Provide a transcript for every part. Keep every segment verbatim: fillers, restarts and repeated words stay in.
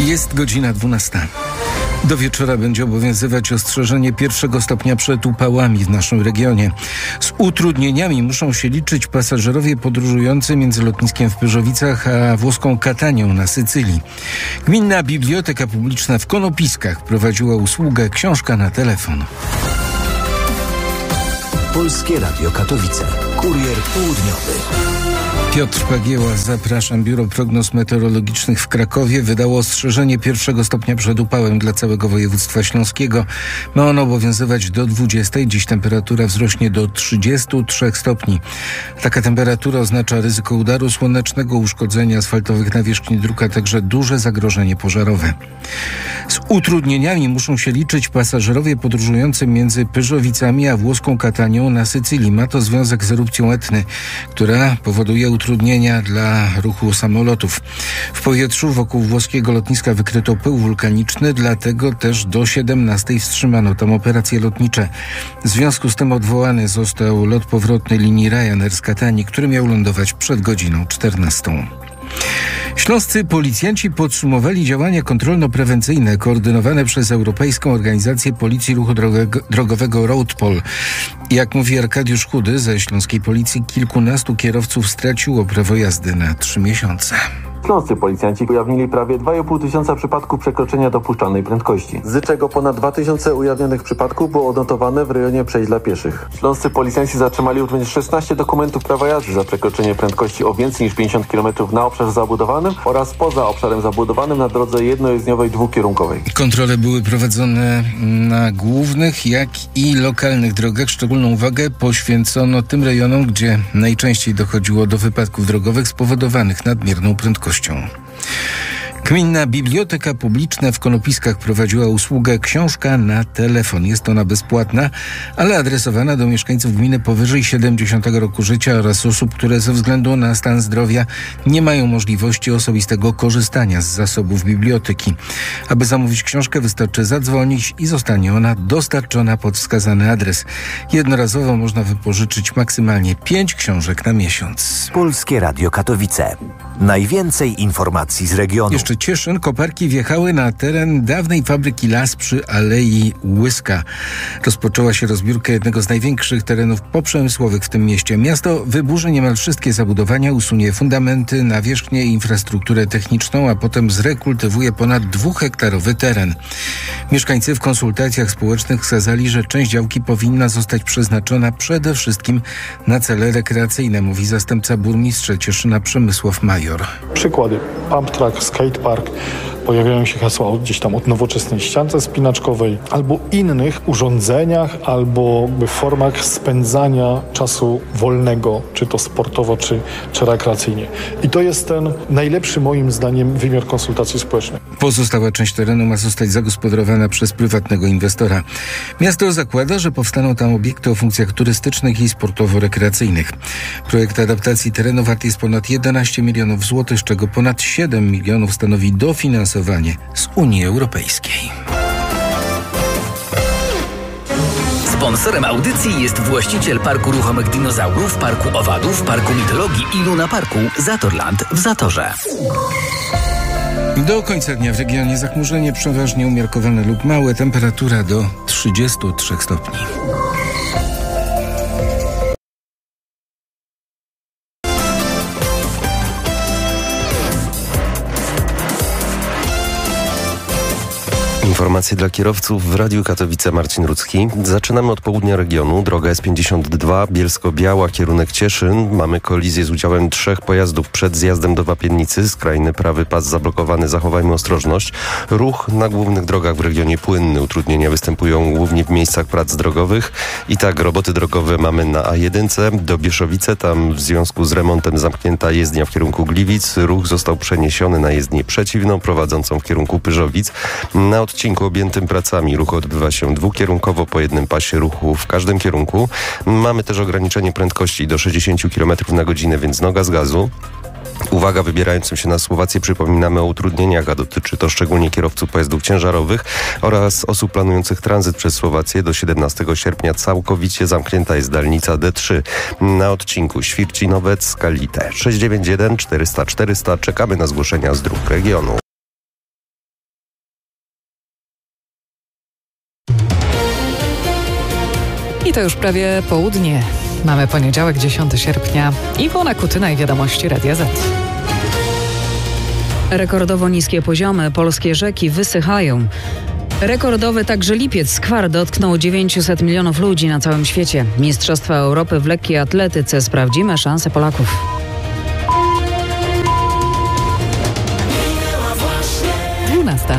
Jest godzina dwunasta. Do wieczora będzie obowiązywać ostrzeżenie pierwszego stopnia przed upałami w naszym regionie. Z utrudnieniami muszą się liczyć pasażerowie podróżujący między lotniskiem w Pyrzowicach a włoską Katanią na Sycylii. Gminna Biblioteka Publiczna w Konopiskach prowadziła usługę Książka na telefon. Polskie Radio Katowice. Kurier południowy. Piotr Pagieła, zapraszam. Biuro Prognoz Meteorologicznych w Krakowie wydało ostrzeżenie pierwszego stopnia przed upałem dla całego województwa śląskiego. Ma ono obowiązywać do dwudziestej. Dziś temperatura wzrośnie do trzydziestu trzech stopni. Taka temperatura oznacza ryzyko udaru słonecznego, uszkodzenia asfaltowych nawierzchni dróg, a także duże zagrożenie pożarowe. Z utrudnieniami muszą się liczyć pasażerowie podróżujący między Pyrzowicami a włoską Katanią na Sycylii. Ma to związek z erupcją Etny, która powoduje utrudnienia dla ruchu samolotów. W powietrzu wokół włoskiego lotniska wykryto pył wulkaniczny, dlatego też do siedemnastej wstrzymano tam operacje lotnicze. W związku z tym odwołany został lot powrotny linii Ryanair z Katanii, który miał lądować przed godziną czternastą. Śląscy policjanci podsumowali działania kontrolno-prewencyjne koordynowane przez Europejską Organizację Policji Ruchu Drogowego RoadPol. Jak mówi Arkadiusz Chudy ze śląskiej policji, kilkunastu kierowców straciło prawo jazdy na trzy miesiące. Śląscy policjanci ujawnili prawie dwa i pół tysiąca przypadków przekroczenia dopuszczalnej prędkości, z czego ponad dwa tysiące ujawnionych przypadków było odnotowane w rejonie przejść dla pieszych. Śląscy policjanci zatrzymali również szesnaście dokumentów prawa jazdy za przekroczenie prędkości o więcej niż pięćdziesiąt kilometrów na obszarze zabudowanym oraz poza obszarem zabudowanym na drodze jednojezdniowej dwukierunkowej. Kontrole były prowadzone na głównych, jak i lokalnych drogach. Szczególną uwagę poświęcono tym rejonom, gdzie najczęściej dochodziło do wypadków drogowych spowodowanych nadmierną prędkością. Gminna Biblioteka Publiczna w Konopiskach prowadziła usługę Książka na telefon. Jest ona bezpłatna, ale adresowana do mieszkańców gminy powyżej siedemdziesiątego roku życia oraz osób, które ze względu na stan zdrowia nie mają możliwości osobistego korzystania z zasobów biblioteki. Aby zamówić książkę, wystarczy zadzwonić i zostanie ona dostarczona pod wskazany adres. Jednorazowo można wypożyczyć maksymalnie pięć książek na miesiąc. Polskie Radio Katowice. Najwięcej informacji z regionu. Jeszcze Cieszyn. Koparki wjechały na teren dawnej fabryki Las przy Alei Łyska. Rozpoczęła się rozbiórka jednego z największych terenów poprzemysłowych w tym mieście. Miasto wyburzy niemal wszystkie zabudowania, usunie fundamenty, nawierzchnię i infrastrukturę techniczną, a potem zrekultywuje ponad dwuhektarowy teren. Mieszkańcy w konsultacjach społecznych wskazali, że część działki powinna zostać przeznaczona przede wszystkim na cele rekreacyjne, mówi zastępca burmistrza Cieszyna Przemysław Major. Przykłady. Pump track, skatepark. Pojawiają się hasła gdzieś tam od nowoczesnej ściance spinaczkowej albo innych urządzeniach, albo w formach spędzania czasu wolnego, czy to sportowo, czy, czy rekreacyjnie. I to jest ten najlepszy moim zdaniem wymiar konsultacji społecznych. Pozostała część terenu ma zostać zagospodarowana przez prywatnego inwestora. Miasto zakłada, że powstaną tam obiekty o funkcjach turystycznych i sportowo-rekreacyjnych. Projekt adaptacji terenu wart jest ponad jedenaście milionów złotych, z czego ponad siedem milionów stanowi dofinansowanie z Unii Europejskiej. Sponsorem audycji jest właściciel Parku Ruchomych Dinozaurów, Parku Owadów, Parku Mitologii i Luna Parku Zatorland w Zatorze. Do końca dnia w regionie zachmurzenie przeważnie umiarkowane lub małe, temperatura do trzydziestu trzech stopni. Informacje dla kierowców w Radiu Katowice. Marcin Rudzki. Zaczynamy od południa regionu. Droga S pięćdziesiąt dwa, Bielsko-Biała, kierunek Cieszyn. Mamy kolizję z udziałem trzech pojazdów przed zjazdem do Wapiennicy. Skrajny prawy pas zablokowany. Zachowajmy ostrożność. Ruch na głównych drogach w regionie płynny. Utrudnienia występują głównie w miejscach prac drogowych. I tak, roboty drogowe mamy na A jeden do Bieszowice. Tam w związku z remontem zamknięta jezdnia w kierunku Gliwic. Ruch został przeniesiony na jezdnię przeciwną, prowadzącą w kierunku Pyrzowic. Na odcinku objętym pracami ruch odbywa się dwukierunkowo po jednym pasie ruchu w każdym kierunku. Mamy też ograniczenie prędkości do sześćdziesiąt kilometrów na godzinę, więc noga z gazu. Uwaga, wybierającym się na Słowację przypominamy o utrudnieniach, a dotyczy to szczególnie kierowców pojazdów ciężarowych oraz osób planujących tranzyt przez Słowację. Do siedemnastego sierpnia całkowicie zamknięta jest dalnica D trzy na odcinku Świercinowiec-Skalite. sześć dziewięć jeden czterysta czterysta. Czekamy na zgłoszenia z dróg regionu. I to już prawie południe. Mamy poniedziałek, dziesiątego sierpnia. Iwona Kutyna i wiadomości Radia Z. Rekordowo niskie poziomy. Polskie rzeki wysychają. Rekordowy także lipiec. Skwar dotknął dziewięćset milionów ludzi na całym świecie. Mistrzostwa Europy w lekkiej atletyce. Sprawdzimy szanse Polaków. dwunasta.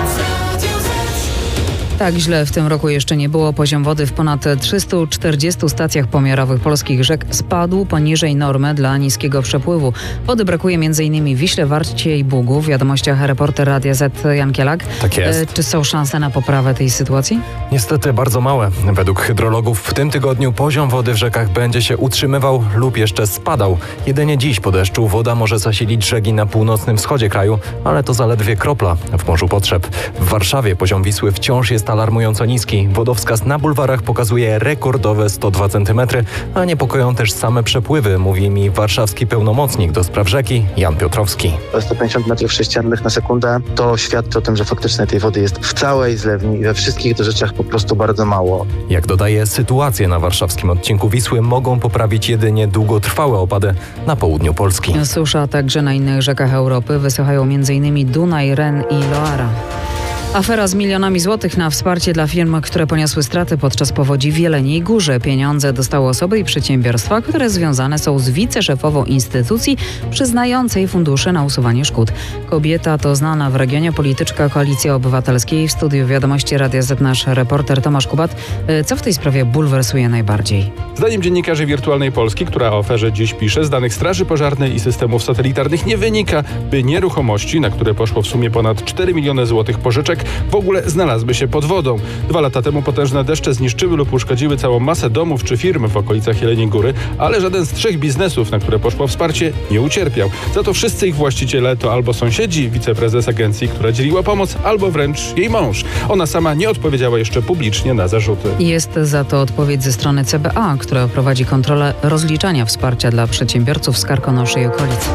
Tak źle w tym roku jeszcze nie było. Poziom wody w ponad trzystu czterdziestu stacjach pomiarowych polskich rzek spadł poniżej normy dla niskiego przepływu. Wody brakuje m.in. w Wiśle, Warcie i Bugu. W wiadomościach reporter Radia Z Jan Kielak. Tak jest. Czy są szanse na poprawę tej sytuacji? Niestety bardzo małe. Według hydrologów w tym tygodniu poziom wody w rzekach będzie się utrzymywał lub jeszcze spadał. Jedynie dziś po deszczu woda może zasilić rzeki na północnym wschodzie kraju, ale to zaledwie kropla w morzu potrzeb. W Warszawie poziom Wisły wciąż jest alarmująco niski. Wodowskaz na bulwarach pokazuje rekordowe sto dwa centymetry, a niepokoją też same przepływy, mówi mi warszawski pełnomocnik do spraw rzeki Jan Piotrowski. sto pięćdziesiąt metrów sześciennych na sekundę to świadczy o tym, że faktycznie tej wody jest w całej zlewni i we wszystkich tych rzeczach po prostu bardzo mało. Jak dodaje, sytuację na warszawskim odcinku Wisły mogą poprawić jedynie długotrwałe opady na południu Polski. Susza także na innych rzekach Europy. Wysychają m.in. Dunaj, Ren i Loara. Afera z milionami złotych na wsparcie dla firm, które poniosły straty podczas powodzi w Jeleniej Górze. Pieniądze dostały osoby i przedsiębiorstwa, które związane są z wiceszefową instytucji przyznającej fundusze na usuwanie szkód. Kobieta to znana w regionie polityczka Koalicji Obywatelskiej. W studiu Wiadomości Radia Z nasz reporter Tomasz Kubat. Co w tej sprawie bulwersuje najbardziej? Zdaniem dziennikarzy Wirtualnej Polski, która o aferze dziś pisze, z danych Straży Pożarnej i systemów satelitarnych nie wynika, by nieruchomości, na które poszło w sumie ponad cztery miliony złotych pożyczek, w ogóle znalazły się pod wodą. Dwa lata temu potężne deszcze zniszczyły lub uszkodziły całą masę domów czy firm w okolicach Jeleniej Góry, ale żaden z trzech biznesów, na które poszło wsparcie, nie ucierpiał. Za to wszyscy ich właściciele to albo sąsiedzi, wiceprezes agencji, która dzieliła pomoc, albo wręcz jej mąż. Ona sama nie odpowiedziała jeszcze publicznie na zarzuty. Jest za to odpowiedź ze strony C B A, która prowadzi kontrolę rozliczania wsparcia dla przedsiębiorców z Karkonoszy i okolic.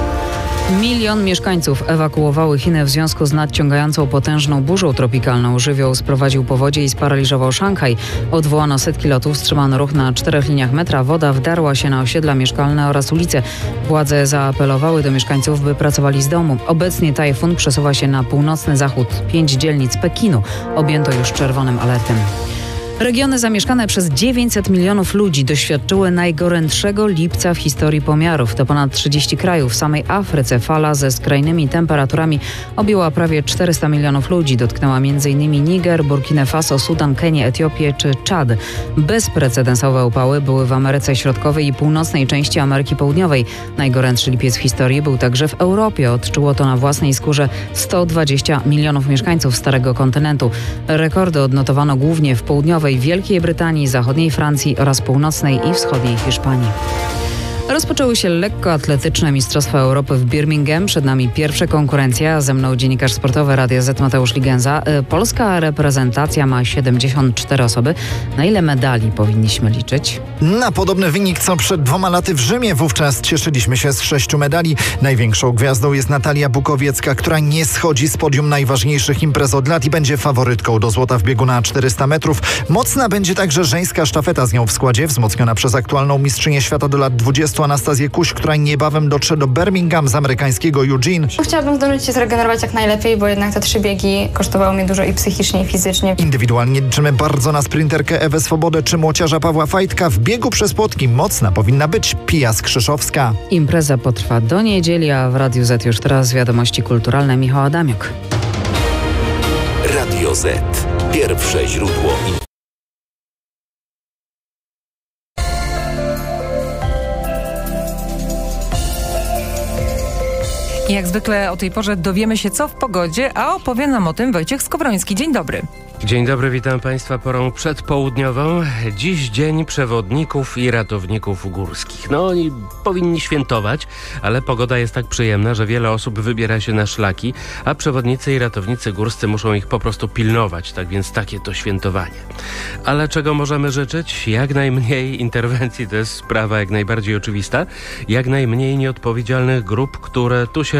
Milion mieszkańców ewakuowały Chiny w związku z nadciągającą potężną burzą tropikalną. Żywioł sprowadził powodzie i sparaliżował Szanghaj. Odwołano setki lotów, wstrzymano ruch na czterech liniach metra. Woda wdarła się na osiedla mieszkalne oraz ulice. Władze zaapelowały do mieszkańców, by pracowali z domu. Obecnie tajfun przesuwa się na północny zachód. Pięć dzielnic Pekinu objęto już czerwonym alertem. Regiony zamieszkane przez dziewięćset milionów ludzi doświadczyły najgorętszego lipca w historii pomiarów. To ponad trzydzieści krajów. W samej Afryce fala ze skrajnymi temperaturami objęła prawie czterysta milionów ludzi. Dotknęła m.in. Niger, Burkinę Faso, Sudan, Kenię, Etiopię czy Czad. Bezprecedensowe upały były w Ameryce Środkowej i północnej części Ameryki Południowej. Najgorętszy lipiec w historii był także w Europie. Odczuło to na własnej skórze sto dwadzieścia milionów mieszkańców Starego Kontynentu. Rekordy odnotowano głównie w południowej Wielkiej Brytanii, zachodniej Francji oraz północnej i wschodniej Hiszpanii. Rozpoczęły się lekkoatletyczne Mistrzostwa Europy w Birmingham. Przed nami pierwsza konkurencja. Ze mną dziennikarz sportowy Radia Z Mateusz Ligenza. Polska reprezentacja ma siedemdziesiąt cztery osoby. Na ile medali powinniśmy liczyć? Na podobny wynik co przed dwoma laty w Rzymie. Wówczas cieszyliśmy się z sześciu medali. Największą gwiazdą jest Natalia Bukowiecka, która nie schodzi z podium najważniejszych imprez od lat i będzie faworytką do złota w biegu na czterysta metrów. Mocna będzie także żeńska sztafeta, z nią w składzie, wzmocniona przez aktualną mistrzynię świata do lat dwudziestu Anastazję Kuś, która niebawem dotrze do Birmingham z amerykańskiego Eugene. Chciałabym zdążyć się zregenerować jak najlepiej, bo jednak te trzy biegi kosztowały mnie dużo i psychicznie, i fizycznie. Indywidualnie liczymy bardzo na sprinterkę Ewę Swobodę czy młociarza Pawła Fajtka. W biegu przez płotki mocna powinna być Pia Skrzyszowska. Impreza potrwa do niedzieli, a w Radiu Z już teraz wiadomości kulturalne. Michał Adamiuk. Radio Z. Pierwsze źródło informacji. Jak zwykle o tej porze dowiemy się, co w pogodzie, a opowie nam o tym Wojciech Skowroński. Dzień dobry. Dzień dobry, witam Państwa porą przedpołudniową. Dziś dzień przewodników i ratowników górskich. No, oni powinni świętować, ale pogoda jest tak przyjemna, że wiele osób wybiera się na szlaki, a przewodnicy i ratownicy górscy muszą ich po prostu pilnować. Tak więc takie to świętowanie. Ale czego możemy życzyć? Jak najmniej interwencji, to jest sprawa jak najbardziej oczywista. Jak najmniej nieodpowiedzialnych grup, które tu się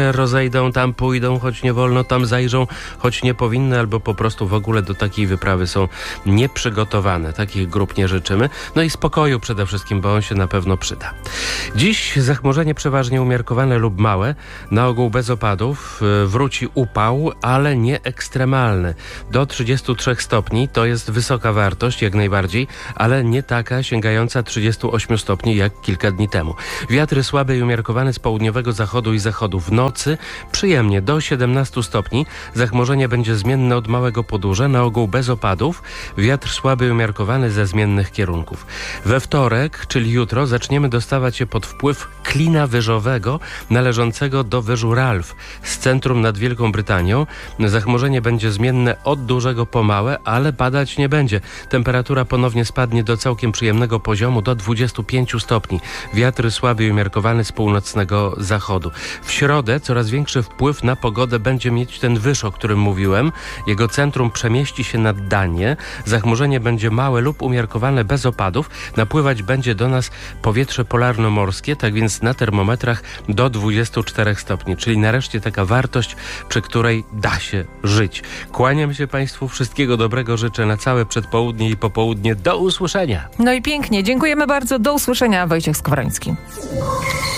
się rozejdą, tam pójdą, choć nie wolno, tam zajrzą, choć nie powinny, albo po prostu w ogóle do takiej wyprawy są nieprzygotowane. Takich grup nie życzymy. No i spokoju przede wszystkim, bo on się na pewno przyda. Dziś zachmurzenie przeważnie umiarkowane lub małe, na ogół bez opadów, wróci upał, ale nie ekstremalny. Do trzydziestu trzech stopni to jest wysoka wartość, jak najbardziej, ale nie taka sięgająca trzydziestu ośmiu stopni jak kilka dni temu. Wiatry słabe i umiarkowane z południowego zachodu i zachodu. W nocy przyjemnie do siedemnastu stopni. Zachmurzenie będzie zmienne od małego podórza, na ogół bez opadów. Wiatr słaby i umiarkowany ze zmiennych kierunków. We wtorek, czyli jutro, zaczniemy dostawać się pod wpływ klina wyżowego należącego do wyżu Ralph z centrum nad Wielką Brytanią. Zachmurzenie będzie zmienne od dużego po małe, ale padać nie będzie. Temperatura ponownie spadnie do całkiem przyjemnego poziomu, do dwudziestu pięciu stopni. Wiatr słaby i umiarkowany z północnego zachodu. W środę coraz większy wpływ na pogodę będzie mieć ten wyż, o którym mówiłem. Jego centrum przemieści się nad Danię. Zachmurzenie będzie małe lub umiarkowane bez opadów. Napływać będzie do nas powietrze polarno-morskie, tak więc na termometrach do dwudziestu czterech stopni, czyli nareszcie taka wartość, przy której da się żyć. Kłaniam się Państwu, wszystkiego dobrego życzę na całe przedpołudnie i popołudnie. Do usłyszenia. No i pięknie, dziękujemy bardzo. Do usłyszenia, Wojciech Skowroński.